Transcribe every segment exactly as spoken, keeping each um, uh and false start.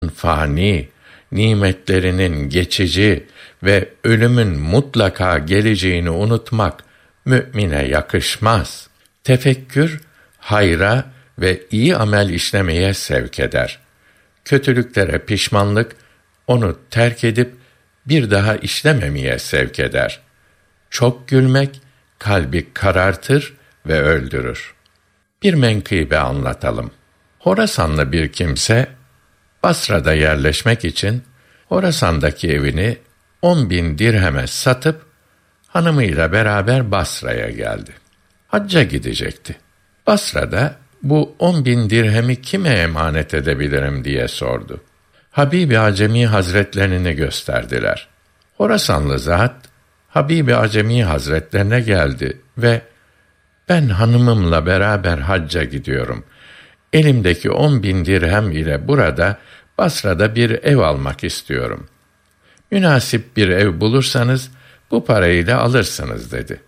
fani, nimetlerinin geçici ve ölümün mutlaka geleceğini unutmak mümine yakışmaz. Tefekkür, hayra ve iyi amel işlemeye sevk eder. Kötülüklere pişmanlık, onu terk edip bir daha işlememeye sevk eder. Çok gülmek, kalbi karartır ve öldürür. Bir menkıbe anlatalım. Horasanlı bir kimse, Basra'da yerleşmek için Horasan'daki evini on bin dirheme satıp hanımıyla beraber Basra'ya geldi. Hacca gidecekti. Basra'da bu on bin dirhemi kime emanet edebilirim diye sordu. Habib-i Acemi Hazretlerini gösterdiler. Horasanlı zat Habib-i Acemi Hazretlerine geldi ve ben hanımımla beraber hacca gidiyorum. Elimdeki on bin dirhem ile burada Basra'da bir ev almak istiyorum. Münasip bir ev bulursanız bu parayla alırsınız dedi.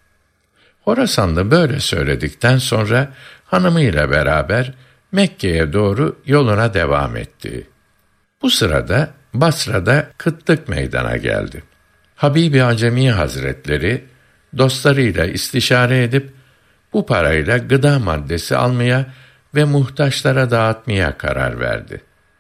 Horasanlı böyle söyledikten sonra hanımıyla beraber Mekke'ye doğru yoluna devam etti. Bu sırada Basra'da kıtlık meydana geldi. Habib-i Acemi Hazretleri dostlarıyla istişare edip bu parayla gıda maddesi almaya ve muhtaçlara dağıtmaya karar verdi.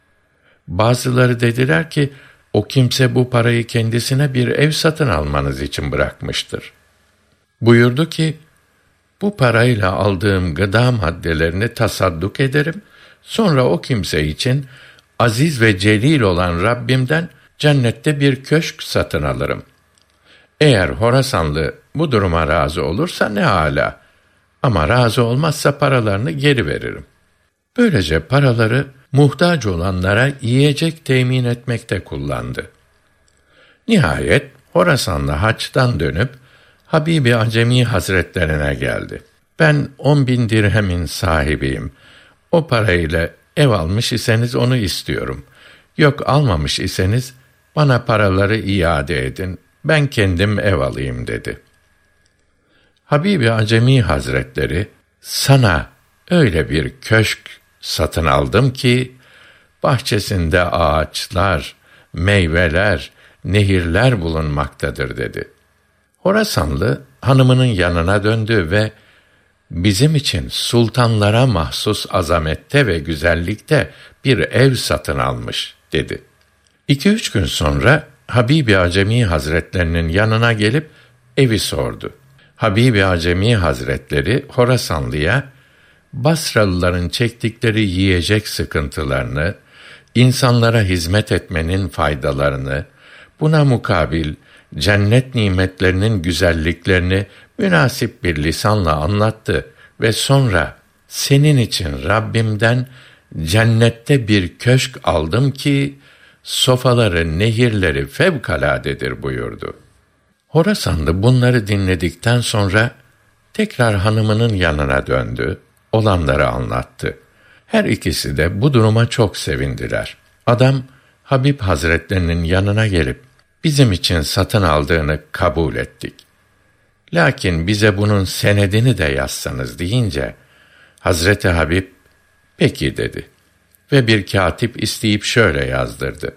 Bazıları dediler ki, o kimse bu parayı kendisine bir ev satın almanız için bırakmıştır. Buyurdu ki, bu parayla aldığım gıda maddelerini tasadduk ederim, sonra o kimse için aziz ve celil olan Rabbimden cennette bir köşk satın alırım. Eğer Horasanlı bu duruma razı olursa ne âlâ, ama razı olmazsa paralarını geri veririm. Böylece paraları muhtaç olanlara yiyecek temin etmekte kullandı. Nihayet Horasanlı haçtan dönüp Habib-i Acemi Hazretlerine geldi. Ben on bin dirhemin sahibiyim. O parayla ev almış iseniz onu istiyorum. Yok almamış iseniz bana paraları iade edin. Ben kendim ev alayım dedi. Habib-i Acemi Hazretleri, sana öyle bir köşk satın aldım ki, bahçesinde ağaçlar, meyveler, nehirler bulunmaktadır dedi. Horasanlı hanımının yanına döndü ve bizim için sultanlara mahsus azamette ve güzellikte bir ev satın almış dedi. İki üç gün sonra Habib-i Acemi Hazretlerinin yanına gelip evi sordu. Habib-i Acemi Hazretleri Horasanlı'ya Basralıların çektikleri yiyecek sıkıntılarını, insanlara hizmet etmenin faydalarını, buna mukabil cennet nimetlerinin güzelliklerini münasip bir lisanla anlattı ve sonra senin için Rabbimden cennette bir köşk aldım ki sofaları, nehirleri fevkaladedir buyurdu. Horasanlı bunları dinledikten sonra tekrar hanımının yanına döndü, olanları anlattı. Her ikisi de bu duruma çok sevindiler. Adam Habib Hazretlerinin yanına gelip bizim için satın aldığını kabul ettik. Lakin bize bunun senedini de yazsanız deyince Hazreti Habib peki dedi ve bir katip isteyip şöyle yazdırdı.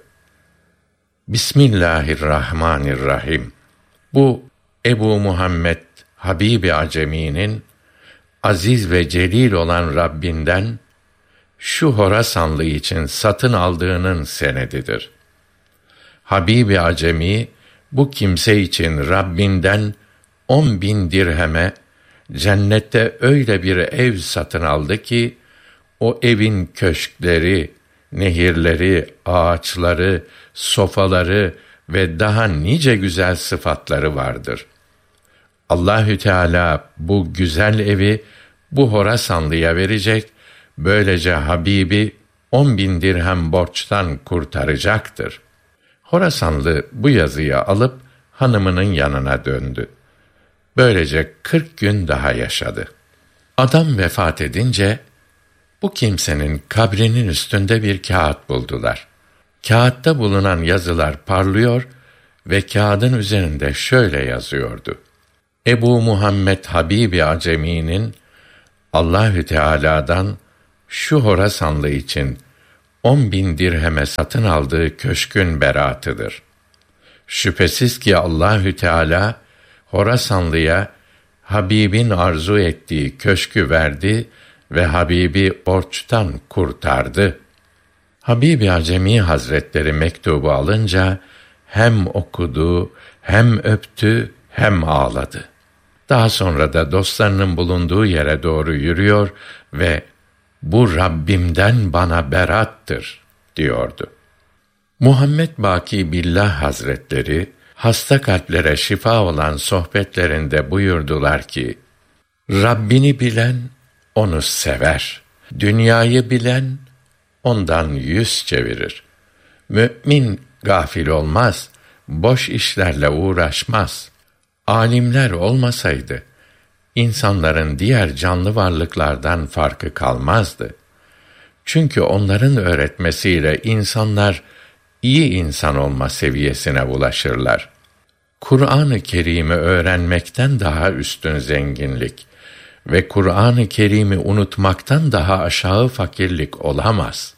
Bismillahirrahmanirrahim. Bu Ebu Muhammed Habib-i Acemi'nin aziz ve celil olan Rabbinden şu Horasanlı için satın aldığının senedidir. Habib-i Acemi bu kimse için Rabbinden on bin dirheme cennette öyle bir ev satın aldı ki o evin köşkleri, nehirleri, ağaçları, sofaları ve daha nice güzel sıfatları vardır. Allahü Teala bu güzel evi bu Horasanlıya verecek, böylece Habibi on bin dirhem borçtan kurtaracaktır. Horasanlı bu yazıyı alıp hanımının yanına döndü. Böylece kırk gün daha yaşadı. Adam vefat edince bu kimsenin kabrinin üstünde bir kağıt buldular. Kağıtta bulunan yazılar parlıyor ve kağıdın üzerinde şöyle yazıyordu. Ebu Muhammed Habib-i Acemi'nin Allahü Teala'dan şu Horasanlı için on bin dirheme satın aldığı köşkün beraatıdır. Şüphesiz ki Allahü Teala Horasanlıya Habib'in arzu ettiği köşkü verdi ve Habib'i borçtan kurtardı. Habib-i Acemi Hazretleri mektubu alınca hem okudu, hem öptü, hem ağladı. Daha sonra da dostlarının bulunduğu yere doğru yürüyor ve "Bu Rabbimden bana berattır" diyordu. Muhammed Baki Billah Hazretleri hasta kalplere şifa olan sohbetlerinde buyurdular ki: Rabbini bilen onu sever. Dünyayı bilen ondan yüz çevirir. Mü'min gafil olmaz, boş işlerle uğraşmaz. Alimler olmasaydı insanların diğer canlı varlıklardan farkı kalmazdı. Çünkü onların öğretmesiyle insanlar iyi insan olma seviyesine ulaşırlar. Kur'an-ı Kerim'i öğrenmekten daha üstün zenginlik ve Kur'an-ı Kerim'i unutmaktan daha aşağı fakirlik olamaz.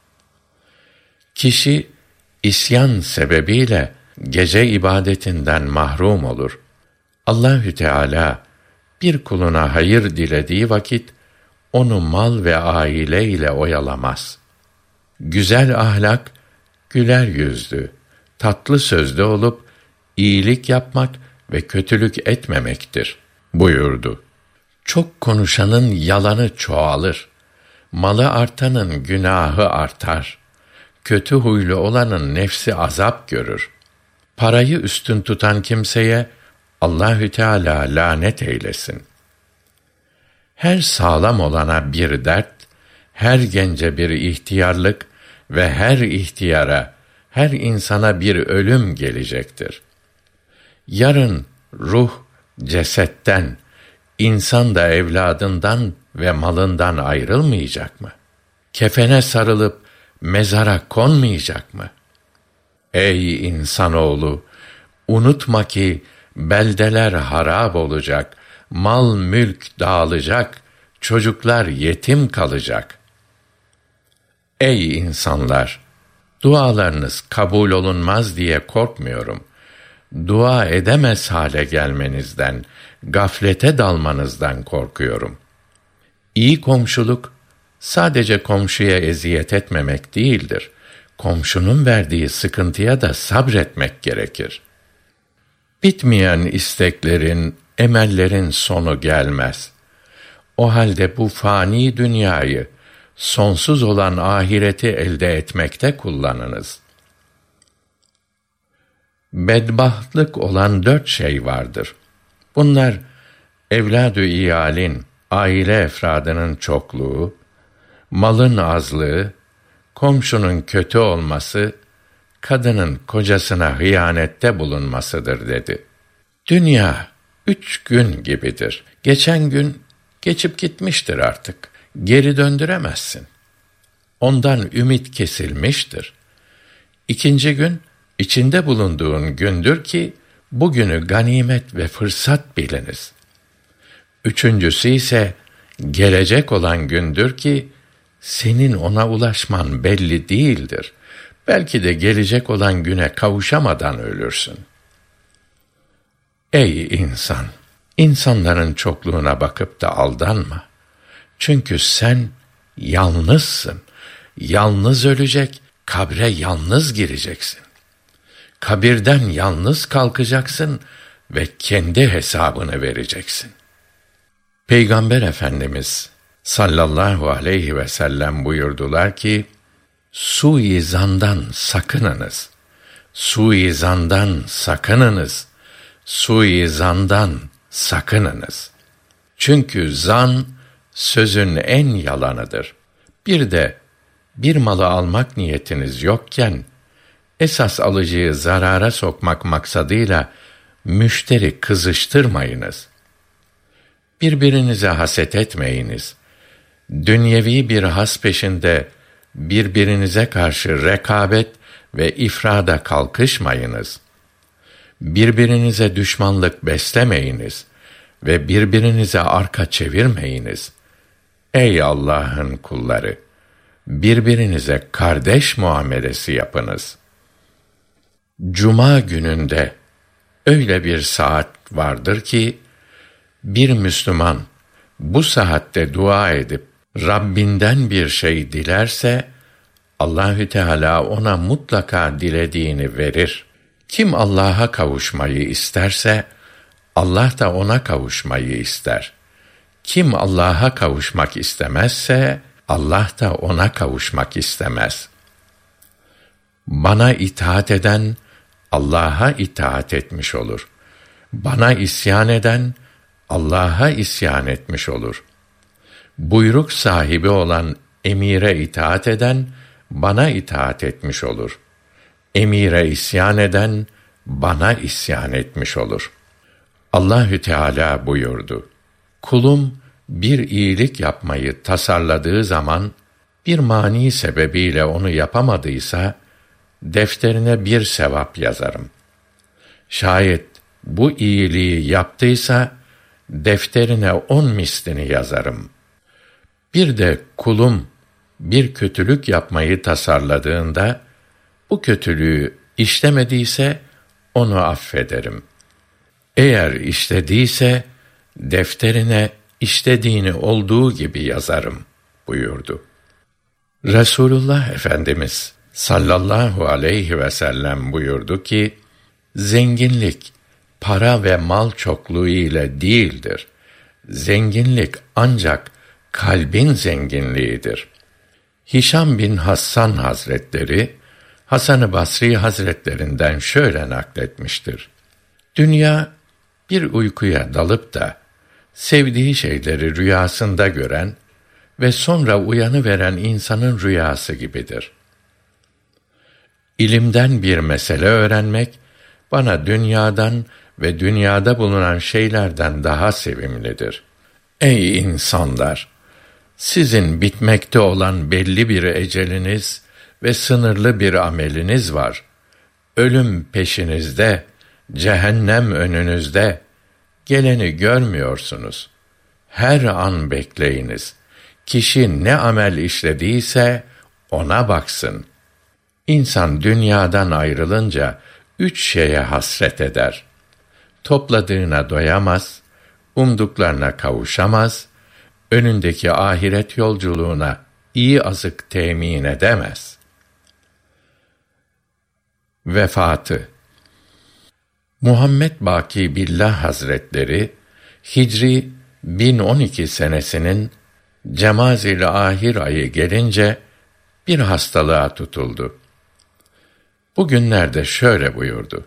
Kişi isyan sebebiyle gece ibadetinden mahrum olur. Allahü Teala bir kuluna hayır dilediği vakit onu mal ve aile ile oyalamaz. Güzel ahlak, güler yüzlü, tatlı sözlü olup iyilik yapmak ve kötülük etmemektir buyurdu. Çok konuşanın yalanı çoğalır. Malı artanın günahı artar. Kötü huylu olanın nefsi azap görür. Parayı üstün tutan kimseye Allahü Teala lanet eylesin. Her sağlam olana bir dert, her gence bir ihtiyarlık ve her ihtiyara, her insana bir ölüm gelecektir. Yarın ruh cesetten, insan da evladından ve malından ayrılmayacak mı? Kefene sarılıp mezara konmayacak mı? Ey insanoğlu, unutma ki beldeler harap olacak, mal mülk dağılacak, çocuklar yetim kalacak. Ey insanlar! Dualarınız kabul olunmaz diye korkmuyorum. Dua edemez hale gelmenizden, gaflete dalmanızdan korkuyorum. İyi komşuluk, sadece komşuya eziyet etmemek değildir. Komşunun verdiği sıkıntıya da sabretmek gerekir. Bitmeyen isteklerin, emellerin sonu gelmez. O halde bu fani dünyayı, sonsuz olan ahireti elde etmekte kullanınız. Bedbahtlık olan dört şey vardır. Bunlar, evlad-ı iyalin, aile efradının çokluğu, malın azlığı, komşunun kötü olması, kadının kocasına hıyanette bulunmasıdır dedi. Dünya üç gün gibidir. Geçen gün geçip gitmiştir artık. Geri döndüremezsin. Ondan ümit kesilmiştir. İkinci gün, içinde bulunduğun gündür ki, bugünü ganimet ve fırsat biliniz. Üçüncüsü ise, gelecek olan gündür ki, senin ona ulaşman belli değildir. Belki de gelecek olan güne kavuşamadan ölürsün. Ey insan! İnsanların çokluğuna bakıp da aldanma. Çünkü sen yalnızsın. Yalnız ölecek, kabre yalnız gireceksin. Kabirden yalnız kalkacaksın ve kendi hesabını vereceksin. Peygamber Efendimiz sallallahu aleyhi ve sellem buyurdular ki, suizandan sakınınız. Suizandan sakınınız. Suizandan sakınınız. Çünkü zan sözün en yalanıdır. Bir de bir malı almak niyetiniz yokken esas alıcıyı zarara sokmak maksadıyla müşteri kızıştırmayınız. Birbirinize haset etmeyiniz. Dünyevi bir has peşinde birbirinize karşı rekabet ve ifrada kalkışmayınız. Birbirinize düşmanlık beslemeyiniz ve birbirinize arka çevirmeyiniz. Ey Allah'ın kulları! birbirinize kardeş muamelesi yapınız. Cuma gününde öyle bir saat vardır ki, bir Müslüman bu saatte dua edip Rabbinden bir şey dilerse, Allahü Teala ona mutlaka dilediğini verir. Kim Allah'a kavuşmayı isterse, Allah da ona kavuşmayı ister. Kim Allah'a kavuşmak istemezse, Allah da ona kavuşmak istemez. Bana itaat eden, Allah'a itaat etmiş olur. Bana isyan eden, Allah'a isyan etmiş olur. Buyruk sahibi olan emire itaat eden, bana itaat etmiş olur. Emire isyan eden, bana isyan etmiş olur. Allahü Teala buyurdu: Kulum bir iyilik yapmayı tasarladığı zaman, bir mani sebebiyle onu yapamadıysa, defterine bir sevap yazarım. Şayet bu iyiliği yaptıysa, defterine on mislini yazarım. Bir de kulum bir kötülük yapmayı tasarladığında, bu kötülüğü işlemediyse onu affederim. Eğer işlediyse, defterine işlediğini olduğu gibi yazarım buyurdu. Resulullah Efendimiz sallallahu aleyhi ve sellem buyurdu ki, zenginlik para ve mal çokluğu ile değildir. Zenginlik ancak kalbin zenginliğidir. Hişam bin Hassan Hazretleri, Hasan-ı Basri Hazretlerinden şöyle nakletmiştir: Dünya, bir uykuya dalıp da, sevdiği şeyleri rüyasında gören ve sonra uyanıveren insanın rüyası gibidir. İlimden bir mesele öğrenmek, bana dünyadan ve dünyada bulunan şeylerden daha sevimlidir. Ey insanlar! Sizin bitmekte olan belli bir eceliniz ve sınırlı bir ameliniz var. Ölüm peşinizde, cehennem önünüzde, geleni görmüyorsunuz. Her an bekleyiniz. Kişi ne amel işlediyse ona baksın. İnsan dünyadan ayrılınca üç şeye hasret eder. Topladığına doyamaz, umduklarına kavuşamaz, önündeki ahiret yolculuğuna iyi azık temin edemez. Vefatı. Muhammed Baki Billah Hazretleri, Hicri bin on iki senesinin Cemazil ahir ayı gelince bir hastalığa tutuldu. Bugünlerde şöyle buyurdu: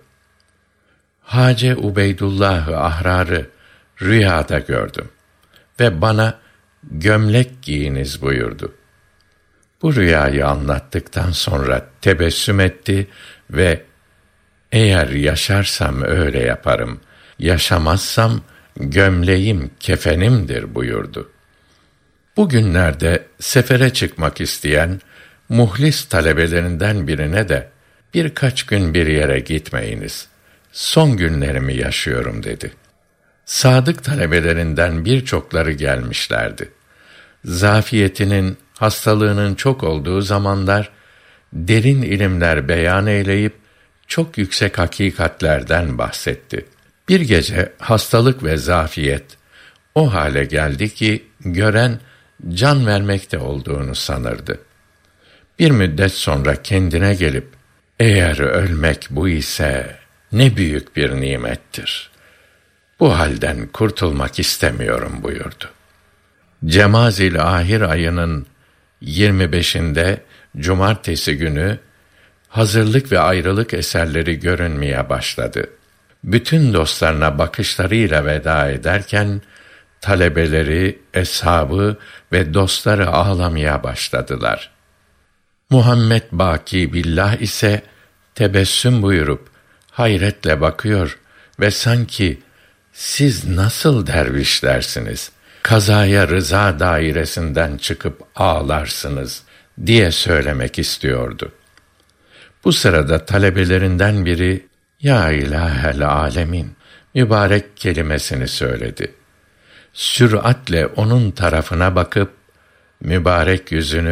Hace Ubeydullah-ı Ahrar'ı rüyada gördüm ve bana gömlek giyiniz buyurdu. Bu rüyayı anlattıktan sonra tebessüm etti ve eğer yaşarsam öyle yaparım, yaşamazsam gömleğim kefenimdir buyurdu. Bugünlerde sefere çıkmak isteyen muhlis talebelerinden birine de birkaç gün bir yere gitmeyiniz, son günlerimi yaşıyorum dedi. Sadık talebelerinden birçokları gelmişlerdi. Zafiyetinin, hastalığının çok olduğu zamanlar derin ilimler beyan eyleyip çok yüksek hakikatlerden bahsetti. Bir gece hastalık ve zafiyet o hale geldi ki gören can vermekte olduğunu sanırdı. Bir müddet sonra kendine gelip, eğer ölmek bu ise ne büyük bir nimettir. Bu halden kurtulmak istemiyorum buyurdu. Cemazil ahir ayının yirmi beşinde cumartesi günü hazırlık ve ayrılık eserleri görünmeye başladı. Bütün dostlarına bakışlarıyla veda ederken talebeleri, eshabı ve dostları ağlamaya başladılar. Muhammed Baki Billah ise tebessüm buyurup hayretle bakıyor ve sanki siz nasıl dervişlersiniz, kazaya rıza dairesinden çıkıp ağlarsınız diye söylemek istiyordu. Bu sırada talebelerinden biri ya ilahel alemin mübarek kelimesini söyledi. Süratle onun tarafına bakıp mübarek yüzünü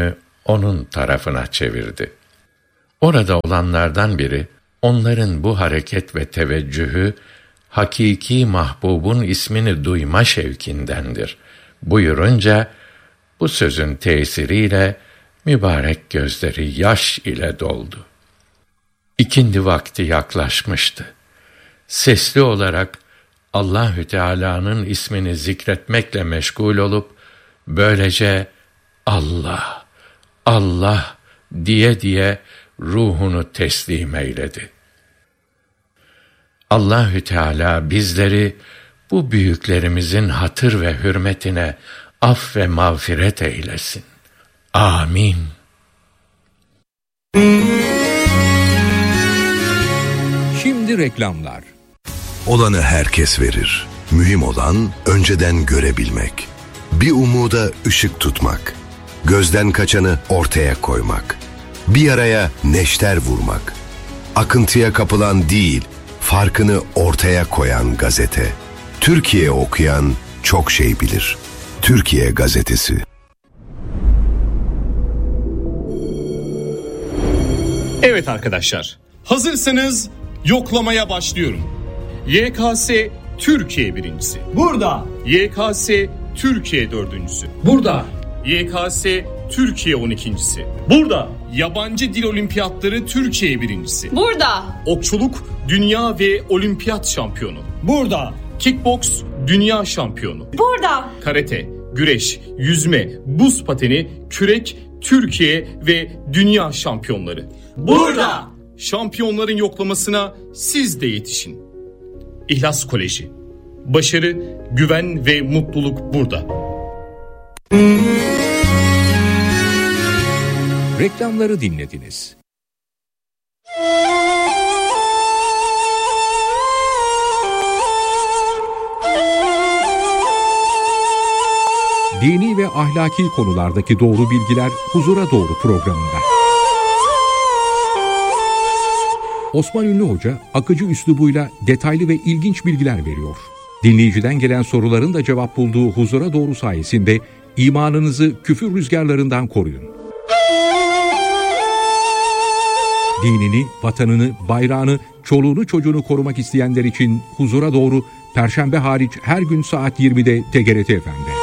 onun tarafına çevirdi. Orada olanlardan biri, onların bu hareket ve teveccühü, hakiki mahbubun ismini duyma şevkindendir buyurunca, bu sözün tesiriyle mübarek gözleri yaş ile doldu. İkindi vakti yaklaşmıştı. Sesli olarak Allahü Teala'nın ismini zikretmekle meşgul olup, böylece Allah, Allah diye diye ruhunu teslim eyledi. Allahü Teala bizleri bu büyüklerimizin hatır ve hürmetine af ve mağfiret eylesin. Amin. Şimdi reklamlar. Olanı herkes verir. Mühim olan önceden görebilmek. Bir umuda ışık tutmak. Gözden kaçanı ortaya koymak. Bir araya neşter vurmak. Akıntıya kapılan değil, farkını ortaya koyan gazete. Türkiye okuyan çok şey bilir. Türkiye Gazetesi. Evet arkadaşlar, hazırsanız yoklamaya başlıyorum. Y K S Türkiye birincisi. Burada. Y K S Türkiye dördüncüsü. Burada. Y K S Türkiye on ikincisi. Burada. Yabancı dil olimpiyatları Türkiye birincisi. Burada. Okçuluk dünya ve olimpiyat şampiyonu. Burada. Kickboks dünya şampiyonu. Burada. Karate, güreş, yüzme, buz pateni, kürek, Türkiye ve dünya şampiyonları. Burada. Şampiyonların yoklamasına siz de yetişin. İhlas Koleji. Başarı, güven ve mutluluk burada. Reklamları dinlediniz. Dini ve ahlaki konulardaki doğru bilgiler Huzura Doğru programında. Osman Ünlü Hoca akıcı üslubuyla detaylı ve ilginç bilgiler veriyor. Dinleyiciden gelen soruların da cevap bulduğu Huzura Doğru sayesinde imanınızı küfür rüzgarlarından koruyun. Dinini, vatanını, bayrağını, çoluğunu çocuğunu korumak isteyenler için Huzura Doğru Perşembe hariç her gün saat yirmide T G R T F M'de.